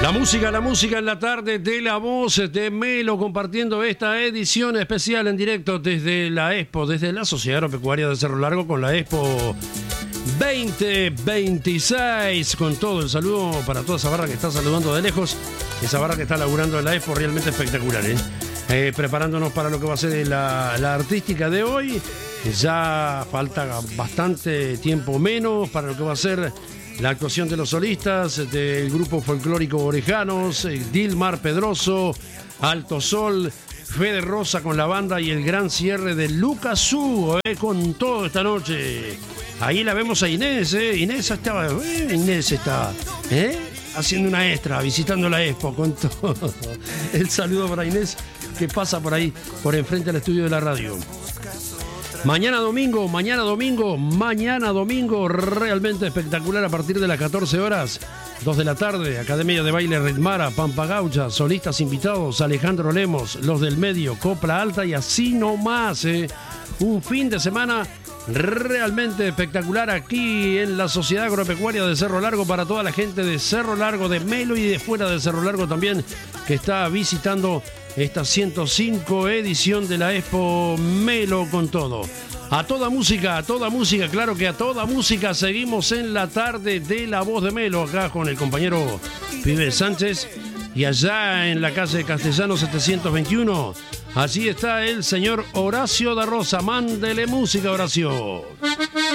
La música en la tarde de La Voz de Melo, compartiendo esta edición especial en directo desde la Expo, desde la Sociedad Agropecuaria de Cerro Largo, con la Expo 2026, con todo el saludo para toda esa barra que está saludando de lejos, esa barra que está laburando en la Expo, realmente espectacular, preparándonos para lo que va a ser la artística de hoy. Ya falta bastante tiempo menos para lo que va a ser la actuación de los solistas del grupo folclórico Orejanos, Dilmar Pedroso, Alto Sol, Fede Rosa con la banda y el gran cierre de Lucas Su, con todo esta noche. Ahí la vemos a Inés, Inés está haciendo una extra, visitando la Expo con todo. El saludo para Inés, que pasa por ahí, por enfrente al estudio de la radio. Mañana domingo, realmente espectacular a partir de las 14 horas, 2 de la tarde, Academia de Baile Ritmara, Pampa Gaucha, solistas invitados, Alejandro Lemos, Los del Medio, Copla Alta y así nomás, un fin de semana realmente espectacular aquí en la Sociedad Agropecuaria de Cerro Largo para toda la gente de Cerro Largo, de Melo y de fuera de Cerro Largo también, que está visitando esta 105 edición de la Expo Melo con todo. A toda música, claro que a toda música. Seguimos en la tarde de La Voz de Melo, acá con el compañero Pibe Sánchez. Y allá en la calle Castellano 721, allí está el señor Horacio da Rosa. Mándele música, Horacio.